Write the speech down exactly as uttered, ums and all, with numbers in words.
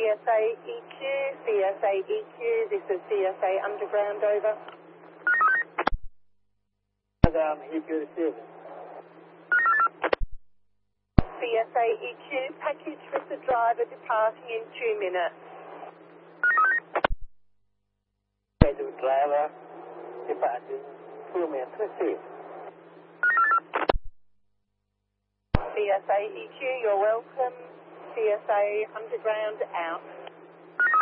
S A E Q, C S A E Q, this is C S A Underground, over. Um, E Q received. C S A E Q, package with the driver departing in two minutes. Scheduled driver departing two minutes received. C S A E Q, you're welcome. C S A Underground out.